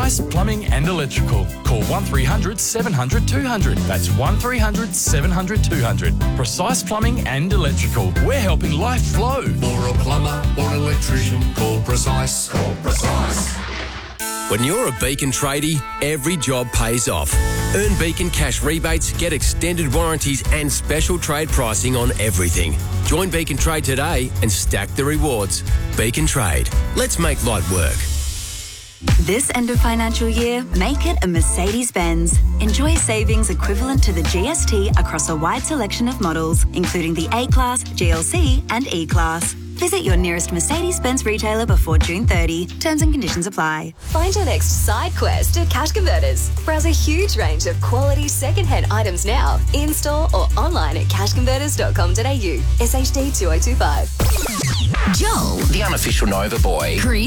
Precise Plumbing and Electrical. Call 1300 700 200. That's 1300 700 200. Precise Plumbing and Electrical. We're helping life flow. For a plumber or an electrician, call Precise. Call Precise. When you're a Beacon tradie, every job pays off. Earn Beacon cash rebates, get extended warranties and special trade pricing on everything. Join Beacon Trade today and stack the rewards. Beacon Trade. Let's make light work. This end of financial year, make it a Mercedes-Benz. Enjoy savings equivalent to the GST across a wide selection of models, including the A-Class, GLC and E-Class. Visit your nearest Mercedes-Benz retailer before June 30. Terms and conditions apply. Find your next side quest at Cash Converters. Browse a huge range of quality second-hand items now, in-store or online at cashconverters.com.au. SHD 2025. Joel, The unofficial Nova boy. Chris.